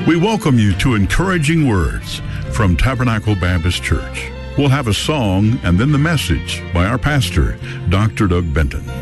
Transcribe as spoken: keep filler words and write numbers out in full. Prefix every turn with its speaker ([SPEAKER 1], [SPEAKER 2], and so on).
[SPEAKER 1] We welcome you to Encouraging Words from Tabernacle Baptist Church. We'll have a song and then the message by our pastor, Doctor Doug Benton.